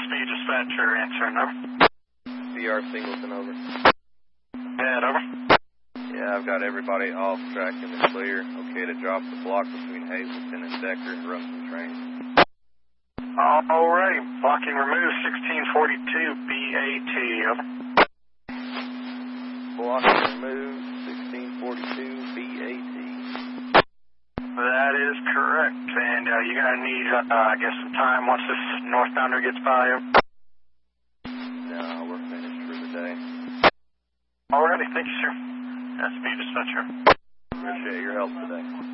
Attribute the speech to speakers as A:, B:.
A: SB dispatcher answering, over.
B: PR Singleton, over.
A: Yeah, over.
B: Yeah, I've got everybody off track in the clear. Okay to drop the block between Hazleton and Decker and run some trains.
A: Alrighty, blocking remove 1642 BAT, over.
B: Blocking remove 1642 BAT.
A: That is correct, and you're going to need, I guess, some time once this northbounder gets by, over.
B: No, we're finished for the day.
A: Alrighty, thank you, sir. SB dispatcher.
B: Appreciate your help today.